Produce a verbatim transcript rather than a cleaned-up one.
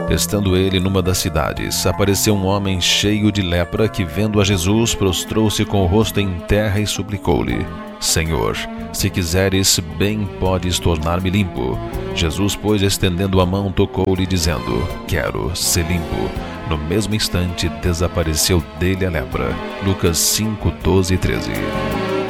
Estando ele numa das cidades, apareceu um homem cheio de lepra que, vendo a Jesus, prostrou-se com o rosto em terra e suplicou-lhe: Senhor, se quiseres, bem podes tornar-me limpo. Jesus, pois, estendendo a mão, tocou-lhe, dizendo: Quero ser limpo. No mesmo instante, desapareceu dele a lepra. Lucas cinco, doze e treze.